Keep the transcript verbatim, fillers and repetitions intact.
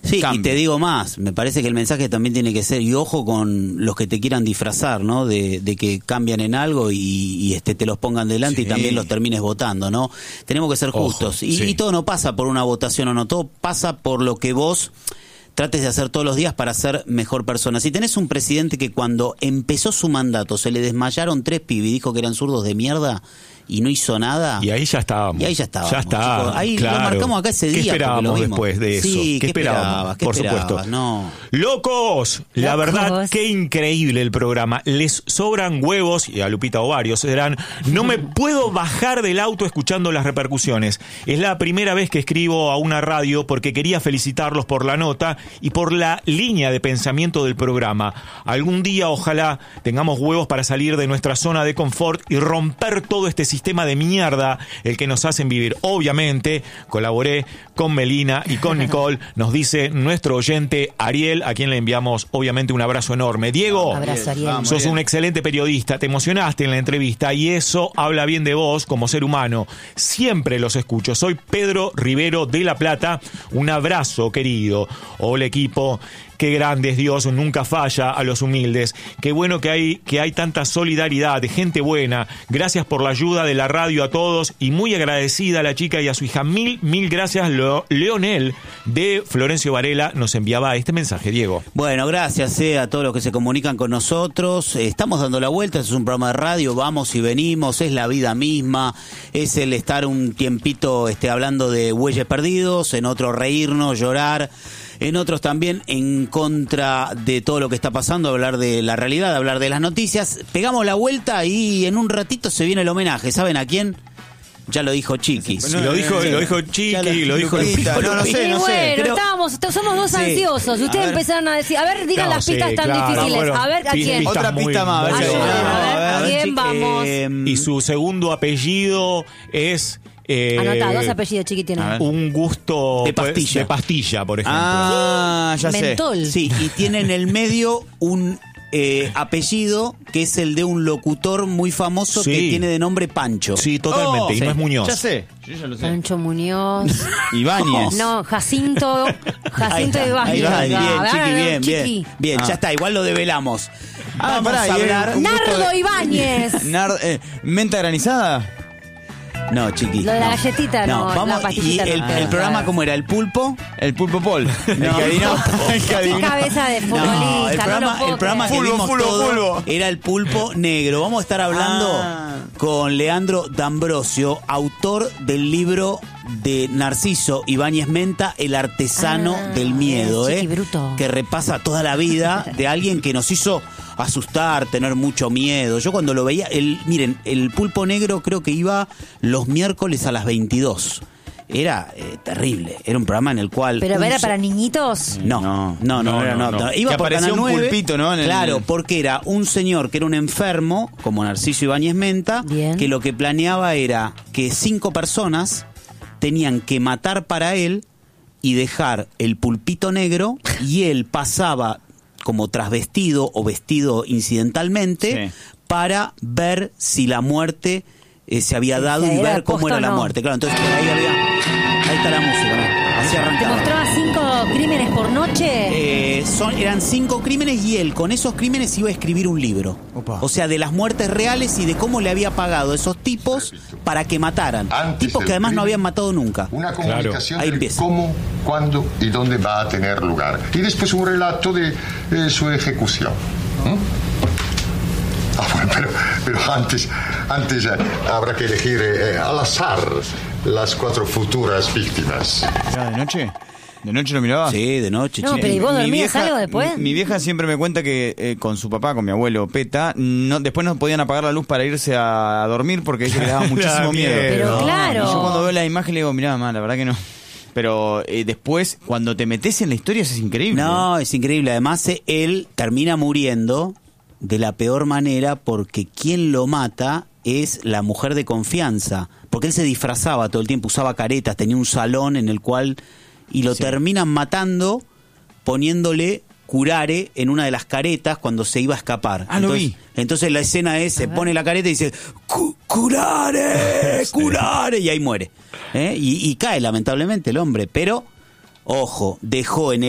Sí, cambie. Y te digo más, me parece que el mensaje también tiene que ser, y ojo con los que te quieran disfrazar, ¿no? De, de que cambian en algo y, y este te los pongan delante Sí. y también los termines votando, ¿no? Tenemos que ser Ojo, justos. Y, sí. y todo no pasa por una votación o no, todo pasa por lo que vos trates de hacer todos los días para ser mejor persona. Si tenés un presidente que cuando empezó su mandato se le desmayaron tres pibes y dijo que eran zurdos de mierda y no hizo nada. Y ahí ya estábamos. Y ahí ya estábamos, Ya está. chicos. Ahí claro. lo marcamos acá ese ¿Qué día. porque esperábamos lo vimos. después de eso? Sí, ¿Qué, ¿qué esperábamos? esperabas? ¿Qué Por esperabas? supuesto. No. ¡Locos! La Locos. verdad, qué increíble el programa. Les sobran huevos, y a Lupita ovarios, serán. No me puedo bajar del auto escuchando las repercusiones. Es la primera vez que escribo a una radio porque quería felicitarlos por la nota y por la línea de pensamiento del programa. Algún día, ojalá, tengamos huevos para salir de nuestra zona de confort y romper todo este sistema de mierda el que nos hacen vivir. Obviamente, colaboré con Melina y con Nicole, nos dice nuestro oyente Ariel, a quien le enviamos obviamente un abrazo enorme. Diego, Abrazo, Ariel. Vamos. sos un excelente periodista, te emocionaste en la entrevista y eso habla bien de vos como ser humano. Siempre los escucho. Soy Pedro Rivero de La Plata. Un abrazo, querido. Hola, equipo. Qué grande es Dios, nunca falla a los humildes. Qué bueno que hay, que hay tanta solidaridad de gente buena. Gracias por la ayuda de la radio a todos y muy agradecida a la chica y a su hija. Mil, mil gracias. Lo, Leonel de Florencio Varela nos enviaba este mensaje, Diego. Bueno, gracias eh, a todos los que se comunican con nosotros. Eh, estamos dando la vuelta, es un programa de radio, vamos y venimos, es la vida misma, es el estar un tiempito este, hablando de bueyes perdidos, en otro reírnos, llorar. En otros también en contra de todo lo que está pasando, hablar de la realidad, hablar de las noticias. Pegamos la vuelta y en un ratito se viene el homenaje. ¿Saben a quién? Ya lo dijo Chiqui. Bueno, lo dijo, sí. lo dijo Chiqui, lo dijo el Lupita, no, no sé, Y no sé. bueno, Pero- estábamos, somos dos Sí. ansiosos. Ustedes A ver. empezaron a decir, a ver, digan No, las sí, pistas tan claro, difíciles. bueno, a ver, ¿a pi- quién? pistas Otra muy- pista más, a ver muy si Ayuda, buenas. a ver, A ver, ¿quién Chiqui, vamos? eh, Y su segundo apellido es... Eh, Anotá, dos apellidos chiquitines. a ver. un gusto De pues, pastilla. de pastilla, por ejemplo. Ah, ya sé. Mentol. Sí, y tiene en el medio un eh, apellido que es el de un locutor muy famoso Sí. que tiene de nombre Pancho. Sí, totalmente, Oh, y no sí. es Muñoz. Ya sé, yo ya lo sé. Pancho Muñoz. Ibáñez. No, Jacinto. Ahí Jacinto está, Ibáñez. ahí va, bien, A ver, Chiqui, a ver, bien, bien, Chiqui. bien, Ah. ya está, igual lo develamos. Ah, Vamos pará, a y era hablar... un gusto Nardo de- Ibáñez. Nar- eh, ¿Menta granizada? No, Chiqui. Lo de la no. galletita, no, la vamos, pastillita y el, no. el programa, Ah. ¿cómo era? ¿El pulpo? El pulpo Paul. El que adivinó. El que Qué adivinó. cabeza de futbolista, No, el no, programa, lo puedo el programa que creer. Fulbo, vimos fulbo, todo fulbo. era el pulpo negro. Vamos a estar hablando Ah. con Leandro D'Ambrosio, autor del libro de Narciso Ibáñez Menta, El artesano Ah, del miedo, el ¿eh? Chiqui Bruto. Que repasa toda la vida de alguien que nos hizo asustar, tener mucho miedo. Yo cuando lo veía, el, miren, el pulpo negro creo que iba los miércoles a las veintidós. Era eh, terrible. Era un programa en el cual... Pero un era so- para niñitos. no, no, no, no, No, era, no, no, no. no. Iba Que por aparecía Canal un nueve. pulpito, ¿no? En el- Claro, porque era un señor que era un enfermo, como Narciso Ibáñez Menta, Bien. que lo que planeaba era que cinco personas tenían que matar para él y dejar el pulpito negro, y él pasaba como trasvestido o vestido incidentalmente Sí. para ver si la muerte eh, se había dado ¿Era y ver posta cómo era o la no? muerte. Claro, entonces por ahí había... Ahí está la música, ¿no? Así ¿Te arrancaba. mostraba cinco crímenes por noche? Eh, son, eran cinco crímenes y él con esos crímenes iba a escribir un libro. Opa. O sea, de las muertes reales y de cómo le había pagado a esos tipos para que mataran. Antes Tipos del que además no crimen, habían matado nunca. Una Claro. comunicación Ahí de empieza. cómo, cuándo y dónde va a tener lugar. Y después un relato de eh, su ejecución. ¿Mm? Ah, bueno, pero, pero antes, antes eh, habrá que elegir eh, al azar las cuatro futuras víctimas. ¿Era de noche? ¿De noche lo miraba? Sí, de noche. No, che. pero ¿y vos Mi dormías vieja- algo después? Mi, mi vieja siempre me cuenta que eh, con su papá, con mi abuelo Peta, no, después no podían apagar la luz para irse a, a dormir porque dice que le daba muchísimo miedo. Pero No. claro. Y yo cuando veo la imagen le digo, mirá, mamá, la verdad que no. Pero eh, después, cuando te metes en la historia, eso es increíble. No, es increíble. Además, eh, él termina muriendo de la peor manera porque quien lo mata es la mujer de confianza. Porque él se disfrazaba todo el tiempo, usaba caretas, tenía un salón en el cual... Y lo Sí. terminan matando poniéndole curare en una de las caretas cuando se iba a escapar. Ah, lo entonces, vi. entonces la escena es, se pone la careta y dice, "Cu- curare, curare, y ahí muere. ¿Eh? Y, y cae lamentablemente el hombre. Pero, ojo, dejó en el